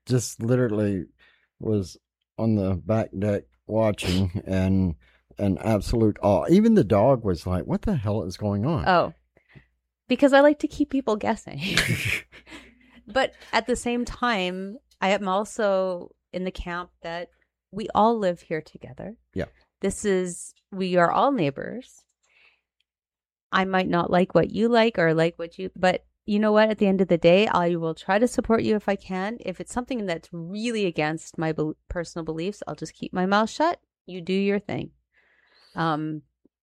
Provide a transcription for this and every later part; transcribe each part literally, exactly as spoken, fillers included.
just literally was on the back deck watching and an absolute awe. Even the dog was like, what the hell is going on? Oh, because I like to keep people guessing. But at the same time, I am also in the camp that we all live here together. Yeah. This is, we are all neighbors. I might not like what you like or like what you, but you know what? At the end of the day, I will try to support you if I can. If it's something that's really against my be- personal beliefs, I'll just keep my mouth shut. You do your thing. Um,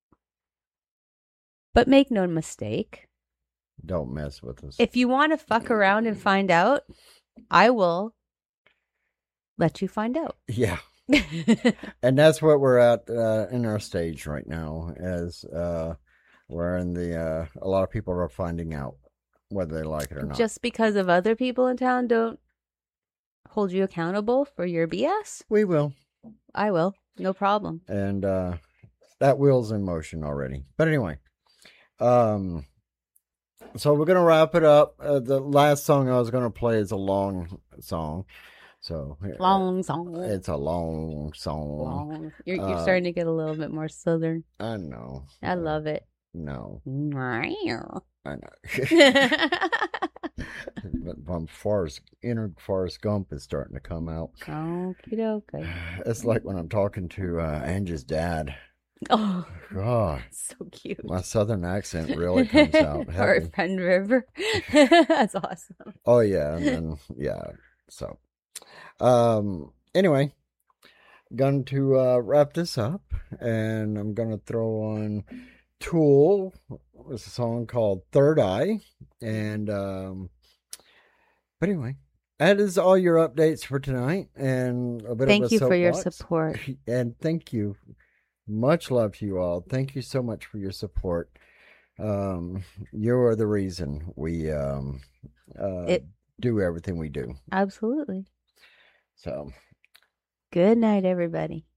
but make no mistake. Don't mess with us. If you want to fuck around and find out, I will let you find out. Yeah. And that's what we're at uh, in our stage right now, as uh, we're in the, uh, a lot of people are finding out whether they like it or not. Just because of other people in town don't hold you accountable for your B S? We will. I will. No problem. And uh, that wheel's in motion already. But anyway, um, so we're going to wrap it up. Uh, the last song I was going to play is a long song. So long song. It's a long song. Long. You're, you're uh, starting to get a little bit more southern. I know. I uh, love it. No. I know. But from Forrest, inner Forrest Gump is starting to come out. Okie dokie. It's like when I'm talking to uh, Angie's dad. Oh, God, so cute. My southern accent really comes out. Or Friend River. That's awesome. Oh yeah, and then yeah. So, um, anyway, going to uh, wrap this up, and I'm gonna throw on Tool. It's a song called Third Eye, and um, but anyway. That is all your updates for tonight, and a bit thank of a you for your box. support. And thank you. Much love to you all. Thank you so much for your support. Um, you are the reason we um, uh, it, do everything we do. Absolutely. So, good night, everybody.